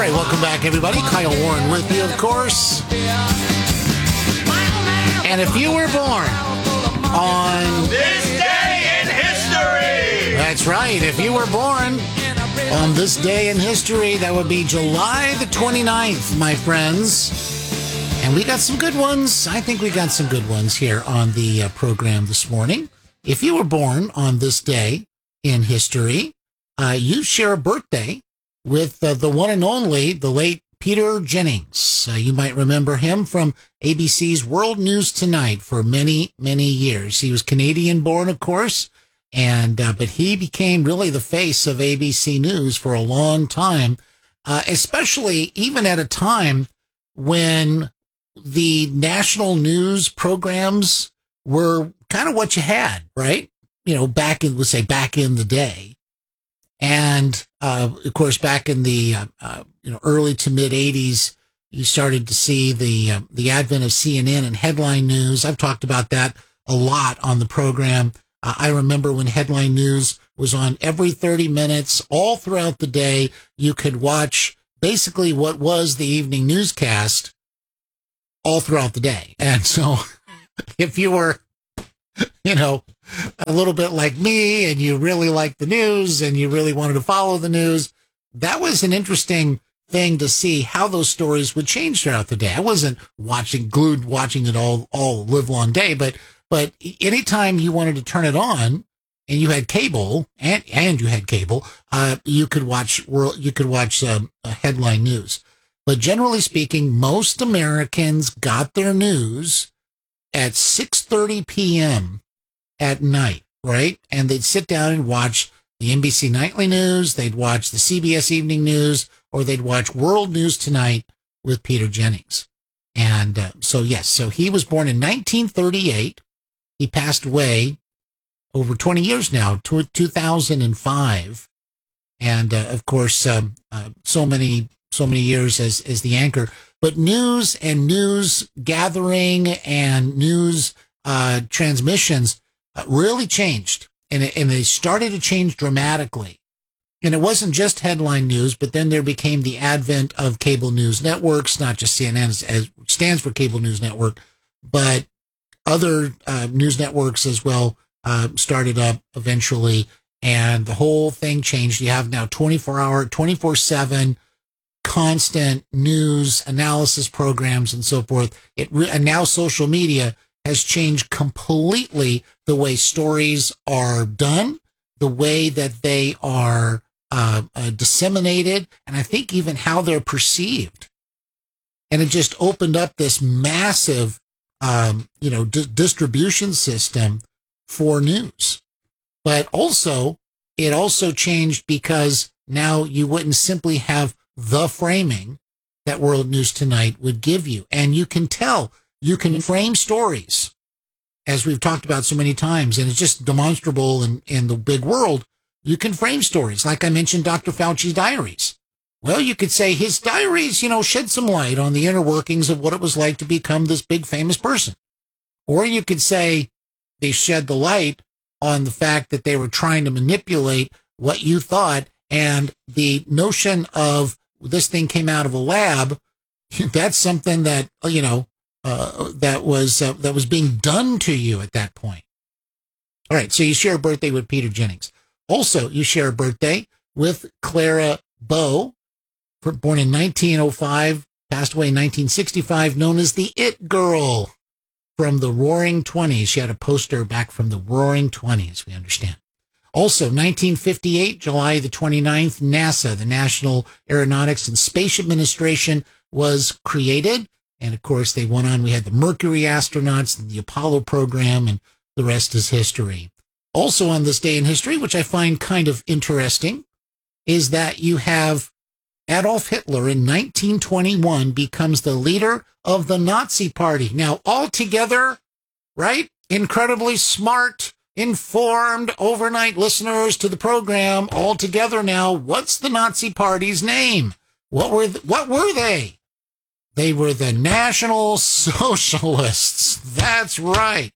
right, welcome back, everybody. Kyle Warren with you, of course. And if you were born on this day in history, that's right. If you were born on this day in history, that would be July the 29th, my friends. And we got some good ones. I think we got some good ones here on the program this morning. If you were born on this day in history, you share a birthday with the one and only, the late Peter Jennings. You might remember him from ABC's World News Tonight for many, many years. He was Canadian-born, of course, and but he became really the face of ABC News for a long time, especially even at a time when the national news programs were kind of what you had, right? You know, back in the day. And, of course, back in the, early to mid 80s, you started to see the advent of CNN and headline news. I've talked about that a lot on the program. I remember when headline news was on every 30 minutes, all throughout the day. You could watch basically what was the evening newscast all throughout the day. And so if you were, a little bit like me and you really liked the news and you really wanted to follow the news, that was an interesting thing to see how those stories would change throughout the day. I wasn't watching it all live long day, but anytime you wanted to turn it on and you had cable and you had cable, you could watch headline news. But generally speaking, most Americans got their news at 6:30 p.m. at night, right? And they'd sit down and watch the NBC Nightly News, they'd watch the CBS Evening News, or they'd watch World News Tonight with Peter Jennings. And so he was born in 1938. He passed away over 20 years now, 2005. And of course, so many years as the anchor. But news and news gathering and news transmissions really changed, and they started to change dramatically. And it wasn't just headline news, but then there became the advent of cable news networks, not just CNN, as stands for Cable News Network, but other news networks as well started up eventually, and the whole thing changed. You have now 24-hour, 24/7 constant news analysis programs and so forth. And now social media has changed completely the way stories are done, the way that they are disseminated, and I think even how they're perceived. And it just opened up this massive, distribution system for news. But it also changed because now you wouldn't simply have the framing that World News Tonight would give you. And you can frame stories, as we've talked about so many times, and it's just demonstrable in the big world. You can frame stories. Like I mentioned, Dr. Fauci's diaries. Well, you could say his diaries, shed some light on the inner workings of what it was like to become this big famous person. Or you could say they shed the light on the fact that they were trying to manipulate what you thought, and the notion of this thing came out of a lab, that's something that, that was being done to you at that point. All right, so you share a birthday with Peter Jennings. Also, you share a birthday with Clara Bow, born in 1905, passed away in 1965, known as the It Girl from the Roaring Twenties. She had a poster back from the Roaring Twenties, we understand. Also, 1958, July the 29th, NASA, the National Aeronautics and Space Administration, was created. And, of course, they went on. We had the Mercury astronauts and the Apollo program, and the rest is history. Also on this day in history, which I find kind of interesting, is that you have Adolf Hitler in 1921 becomes the leader of the Nazi Party. Now, altogether, right, incredibly smart, informed, overnight listeners to the program, all together now, what's the Nazi Party's name? What were they? They were the National Socialists. That's right.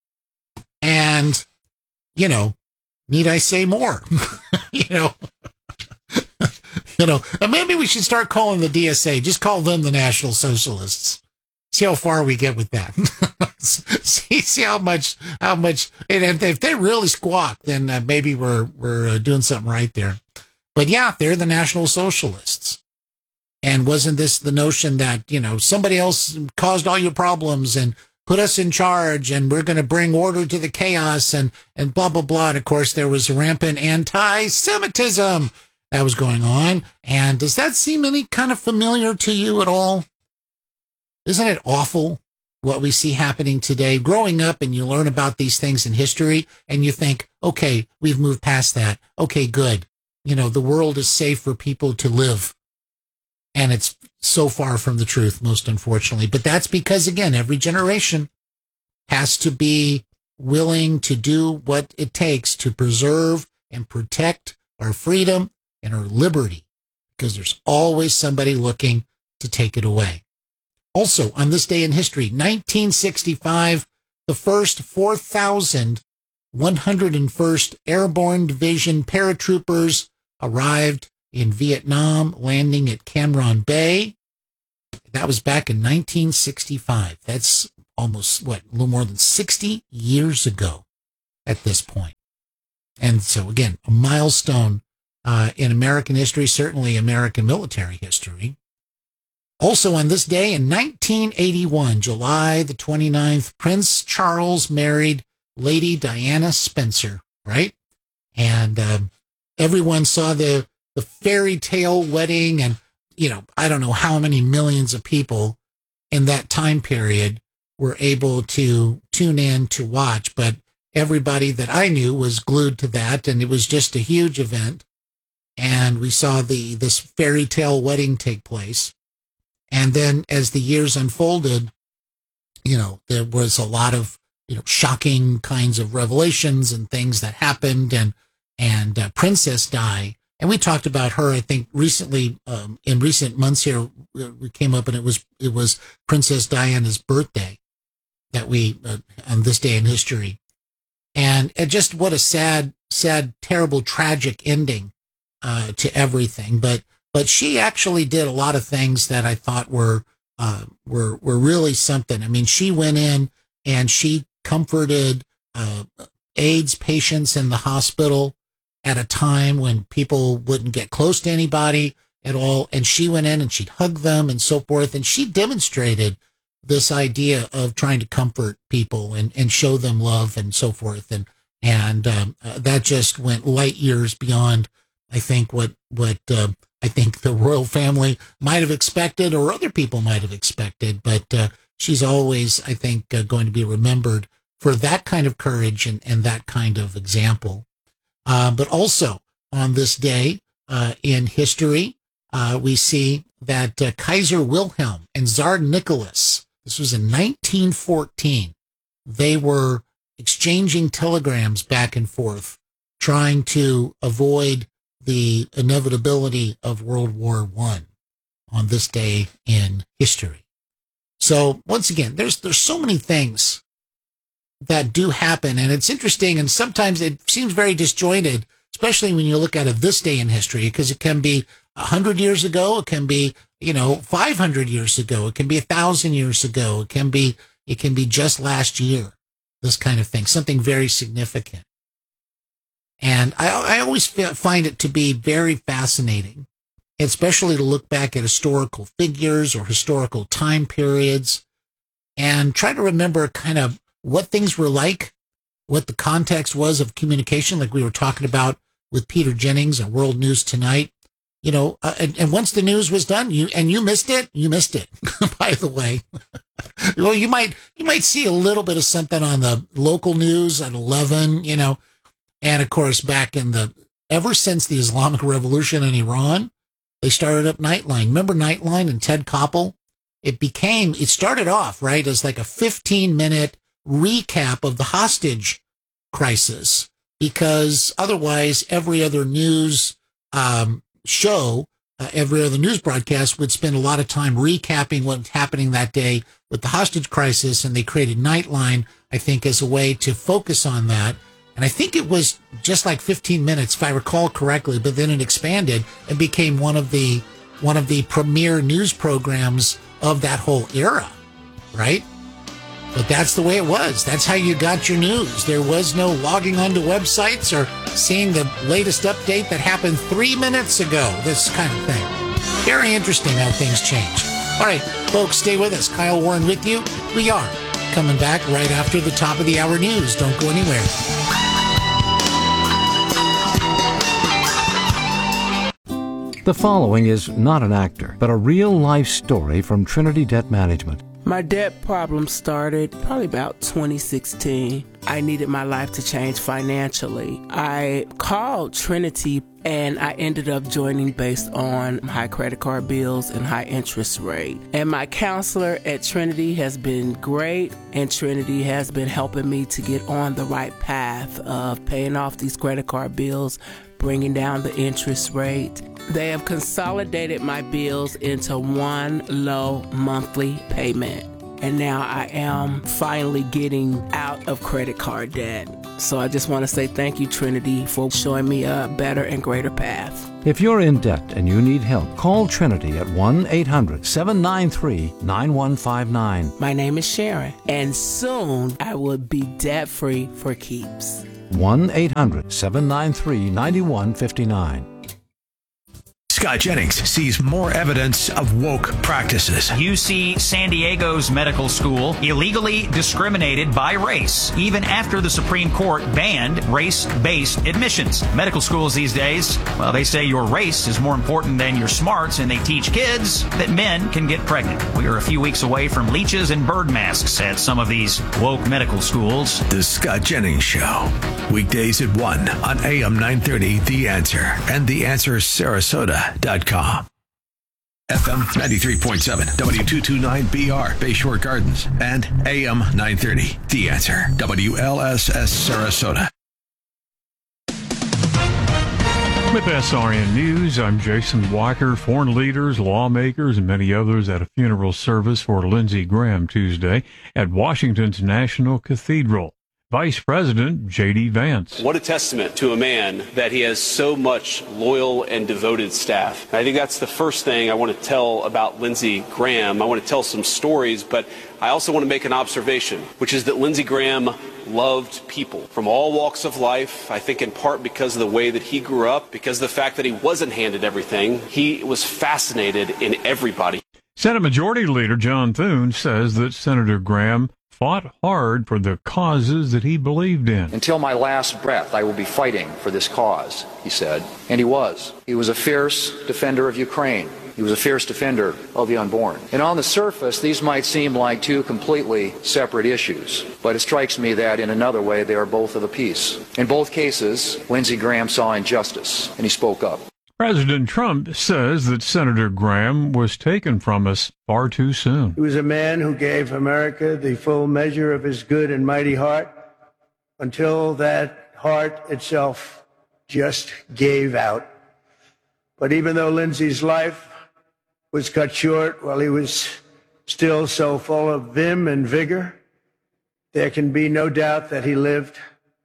And, need I say more? And maybe we should start calling the DSA, just call them the National Socialists. See how far we get with that. see how much, and if they really squawk, then maybe we're doing something right there. But yeah, they're the National Socialists. And wasn't this the notion that, somebody else caused all your problems and put us in charge and we're going to bring order to the chaos and blah, blah, blah. And of course, there was rampant anti-Semitism that was going on. And does that seem any kind of familiar to you at all? Isn't it awful what we see happening today? Growing up and you learn about these things in history and you think, okay, we've moved past that. Okay, good. The world is safe for people to live. And it's so far from the truth, most unfortunately. But that's because, again, every generation has to be willing to do what it takes to preserve and protect our freedom and our liberty, because there's always somebody looking to take it away. Also, on this day in history, 1965, the first 4,101st Airborne Division paratroopers arrived in Vietnam, landing at Cam Ranh Bay. That was back in 1965. That's almost, a little more than 60 years ago at this point. And so, again, a milestone in American history, certainly American military history. Also on this day in 1981, July the 29th, Prince Charles married Lady Diana Spencer, right? And everyone saw the fairy tale wedding, and, I don't know how many millions of people in that time period were able to tune in to watch, but everybody that I knew was glued to that, and it was just a huge event. And we saw this fairy tale wedding take place. And then as the years unfolded, there was a lot of, shocking kinds of revelations and things that happened, and Princess Di. And we talked about her, I think, recently, in recent months here, we came up and it was Princess Diana's birthday that we, on this day in history. And just what a sad, terrible, tragic ending, to everything. But she actually did a lot of things that I thought were really something. I mean, she went in and she comforted, AIDS patients in the hospital at a time when people wouldn't get close to anybody at all. And she went in and she'd hug them and so forth. And she demonstrated this idea of trying to comfort people and show them love and so forth. And that just went light years beyond, I think, what I think the royal family might have expected or other people might have expected. But she's always, I think, going to be remembered for that kind of courage and that kind of example. But also on this day in history, we see that Kaiser Wilhelm and Tsar Nicholas, this was in 1914, they were exchanging telegrams back and forth, trying to avoid the inevitability of World War I on this day in history. So once again, there's so many things that do happen, and it's interesting, and sometimes it seems very disjointed, especially when you look at it this day in history, because it can be 100 years ago, it can be 500 years ago, it can be 1,000 years ago, it can be just last year, this kind of thing, something very significant. And I always find it to be very fascinating, especially to look back at historical figures or historical time periods and try to remember kind of what things were like, what the context was of communication, like we were talking about with Peter Jennings on World News Tonight. And once the news was done, you missed it, by the way. Well, you might see a little bit of something on the local news at 11, and of course, ever since the Islamic Revolution in Iran, they started up Nightline. Remember Nightline and Ted Koppel? It started off, right, as like a 15-minute recap of the hostage crisis, because otherwise every other news show, every other news broadcast would spend a lot of time recapping what's happening that day with the hostage crisis, and they created Nightline, I think, as a way to focus on that. And I think it was just like 15 minutes, if I recall correctly, but then it expanded and became one of the premier news programs of that whole era, right? But that's the way it was. That's how you got your news. There was no logging onto websites or seeing the latest update that happened 3 minutes ago, this kind of thing. Very interesting how things change. All right, folks, stay with us. Kyle Warren with you. We are coming back right after the top of the hour news. Don't go anywhere. The following is not an actor, but a real-life story from Trinity Debt Management. My debt problem started probably about 2016. I needed my life to change financially. I called Trinity and I ended up joining based on high credit card bills and high interest rate. And my counselor at Trinity has been great, and Trinity has been helping me to get on the right path of paying off these credit card bills, bringing down the interest rate. They have consolidated my bills into one low monthly payment. And now I am finally getting out of credit card debt. So I just want to say thank you, Trinity, for showing me a better and greater path. If you're in debt and you need help, call Trinity at 1-800-793-9159. My name is Sharon, and soon I will be debt-free for keeps. 1-800-793-9159. Scott Jennings sees more evidence of woke practices. UC San Diego's medical school illegally discriminated by race, even after the Supreme Court banned race-based admissions. Medical schools these days, well, they say your race is more important than your smarts, and they teach kids that men can get pregnant. We are a few weeks away from leeches and bird masks at some of these woke medical schools. The Scott Jennings Show. Weekdays at 1 on AM 930, The Answer, and TheAnswerSarasota.com. FM 93.7, W229BR, Bayshore Gardens, and AM 930, The Answer, WLSS Sarasota. With SRN News, I'm Jason Walker. Foreign leaders, lawmakers, and many others at a funeral service for Lindsey Graham Tuesday at Washington's National Cathedral. Vice President J.D. Vance. What a testament to a man that he has so much loyal and devoted staff. I think that's the first thing I want to tell about Lindsey Graham. I want to tell some stories, but I also want to make an observation, which is that Lindsey Graham loved people from all walks of life. I think in part because of the way that he grew up, because of the fact that he wasn't handed everything. He was fascinated in everybody. Senate Majority Leader John Thune says that Senator Graham fought hard for the causes that he believed in. Until my last breath, I will be fighting for this cause, he said. And he was. He was a fierce defender of Ukraine. He was a fierce defender of the unborn. And on the surface, these might seem like two completely separate issues. But it strikes me that in another way, they are both of a piece. In both cases, Lindsey Graham saw injustice, and he spoke up. President Trump says that Senator Graham was taken from us far too soon. He was a man who gave America the full measure of his good and mighty heart until that heart itself just gave out. But even though Lindsey's life was cut short while he was still so full of vim and vigor, there can be no doubt that he lived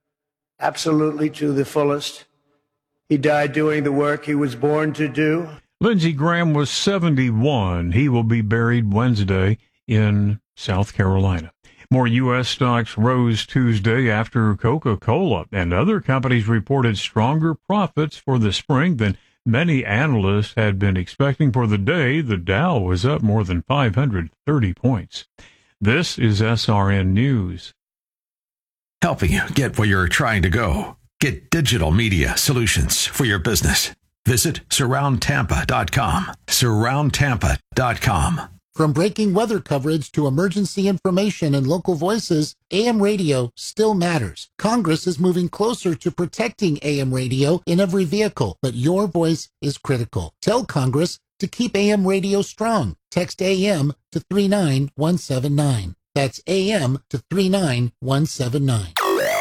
absolutely to the fullest. He died doing the work he was born to do. Lindsey Graham was 71. He will be buried Wednesday in South Carolina. More U.S. stocks rose Tuesday after Coca-Cola and other companies reported stronger profits for the spring than many analysts had been expecting for the day. The Dow was up more than 530 points. This is SRN News. Helping you get where you're trying to go. Get digital media solutions for your business. Visit SurroundTampa.com. SurroundTampa.com. From breaking weather coverage to emergency information and local voices, AM radio still matters. Congress is moving closer to protecting AM radio in every vehicle, but your voice is critical. Tell Congress to keep AM radio strong. Text AM to 39179. That's AM to 39179.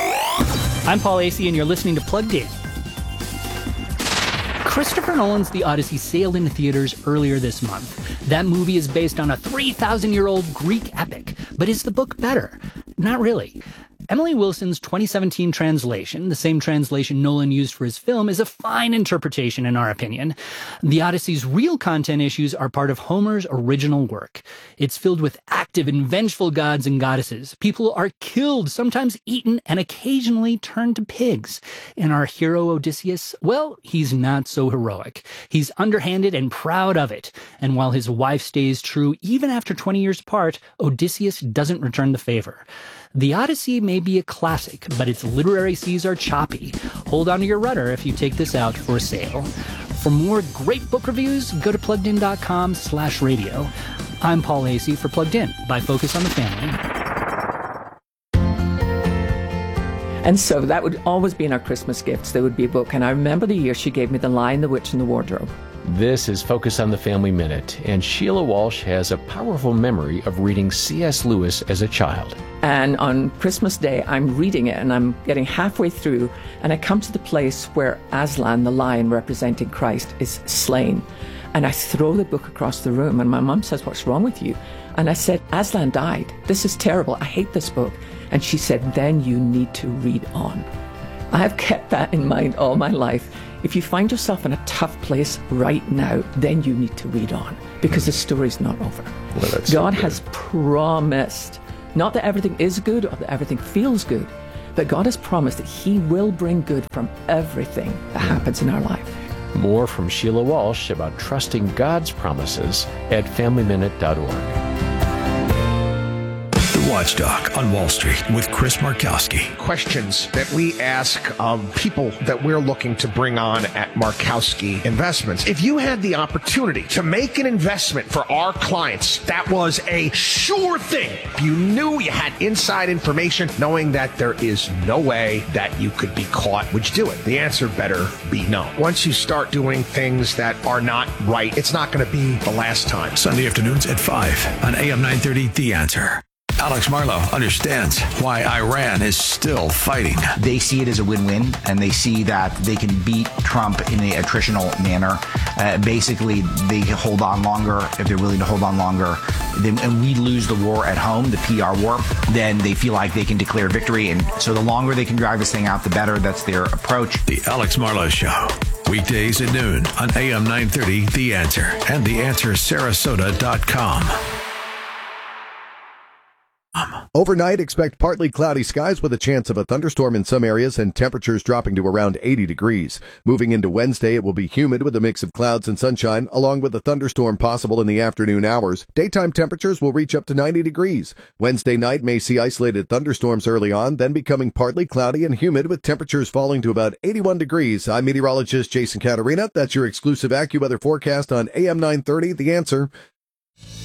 I'm Paul Asay, and you're listening to Plugged In. Christopher Nolan's The Odyssey sailed into theaters earlier this month. That movie is based on a 3,000-year-old Greek epic, but is the book better? Not really. Emily Wilson's 2017 translation, the same translation Nolan used for his film, is a fine interpretation in our opinion. The Odyssey's real content issues are part of Homer's original work. It's filled with active and vengeful gods and goddesses. People are killed, sometimes eaten, and occasionally turned to pigs. And our hero Odysseus, well, he's not so heroic. He's underhanded and proud of it. And while his wife stays true even after 20 years apart, Odysseus doesn't return the favor. The Odyssey may be a classic, but its literary seas are choppy. Hold on to your rudder if you take this out for a sail. For more great book reviews, go to PluggedIn.com/radio. I'm Paul Asay for Plugged In by Focus on the Family. And so that would always be in our Christmas gifts. There would be a book. And I remember the year she gave me The Lion, the Witch, and the Wardrobe. This is Focus on the Family Minute, and Sheila Walsh has a powerful memory of reading C.S. Lewis as a child. And on Christmas Day, I'm reading it, and I'm getting halfway through, and I come to the place where Aslan, the lion representing Christ, is slain. And I throw the book across the room, and my mum says, "What's wrong with you?" And I said, "Aslan died. This is terrible. I hate this book." And she said, "Then you need to read on." I have kept that in mind all my life. If you find yourself in a tough place right now, then you need to read on, because the story's not over. Well, God has promised, not that everything is good or that everything feels good, but God has promised that He will bring good from everything that happens in our life. More from Sheila Walsh about trusting God's promises at FamilyMinute.org. Watchdog on Wall Street with Chris Markowski. Questions that we ask of people that we're looking to bring on at Markowski Investments. If you had the opportunity to make an investment for our clients, that was a sure thing. You knew you had inside information, knowing that there is no way that you could be caught. Would you do it? The answer better be no. Once you start doing things that are not right, it's not going to be the last time. Sunday afternoons at 5 on AM 930, The Answer. Alex Marlow understands why Iran is still fighting. They see it as a win-win, and they see that they can beat Trump in an attritional manner. Basically, they hold on longer if they're willing to hold on longer. And we lose the war at home, the PR war, then they feel like they can declare victory. And so the longer they can drag this thing out, the better. That's their approach. The Alex Marlow Show. Weekdays at noon on AM 930, The Answer, and TheAnswerSarasota.com. Overnight, expect partly cloudy skies with a chance of a thunderstorm in some areas and temperatures dropping to around 80 degrees. Moving into Wednesday, it will be humid with a mix of clouds and sunshine, along with a thunderstorm possible in the afternoon hours. Daytime temperatures will reach up to 90 degrees. Wednesday night may see isolated thunderstorms early on, then becoming partly cloudy and humid with temperatures falling to about 81 degrees. I'm meteorologist Jason Caterina. That's your exclusive AccuWeather forecast on AM 930, The Answer.